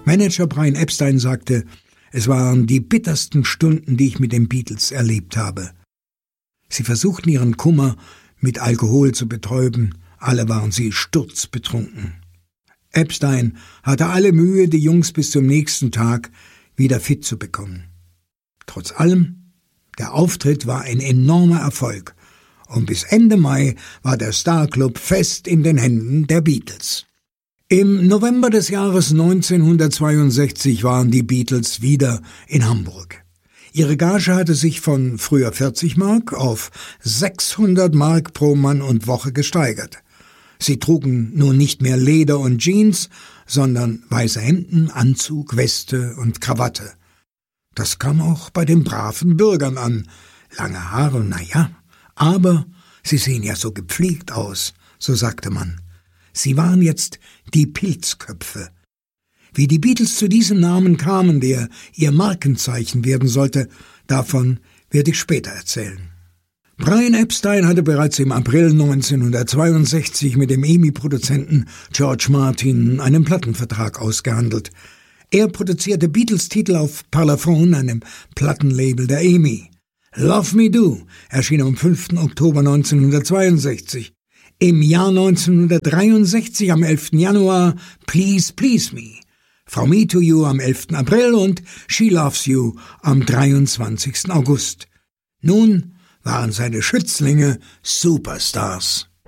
Manager Brian Epstein sagte, es waren die bittersten Stunden, die ich mit den Beatles erlebt habe. Sie versuchten ihren Kummer mit Alkohol zu betäuben, alle waren sie sturzbetrunken. Epstein hatte alle Mühe, die Jungs bis zum nächsten Tag wieder fit zu bekommen. Trotz allem, der Auftritt war ein enormer Erfolg und bis Ende Mai war der Star Club fest in den Händen der Beatles. Im November des Jahres 1962 waren die Beatles wieder in Hamburg. Ihre Gage hatte sich von früher 40 Mark auf 600 Mark pro Mann und Woche gesteigert. Sie trugen nun nicht mehr Leder und Jeans, sondern weiße Hemden, Anzug, Weste und Krawatte. Das kam auch bei den braven Bürgern an. Lange Haare, naja, aber sie sehen ja so gepflegt aus, so sagte man. Sie waren jetzt die Pilzköpfe. Wie die Beatles zu diesem Namen kamen, der ihr Markenzeichen werden sollte, davon werde ich später erzählen. Brian Epstein hatte bereits im April 1962 mit dem EMI-Produzenten George Martin einen Plattenvertrag ausgehandelt. Er produzierte Beatles-Titel auf Parlophone, einem Plattenlabel der EMI. Love Me Do erschien am 5. Oktober 1962. Im Jahr 1963 am 11. Januar Please Please Me, From Me to You am 11. April und She Loves You am 23. August. Nun waren seine Schützlinge Superstars.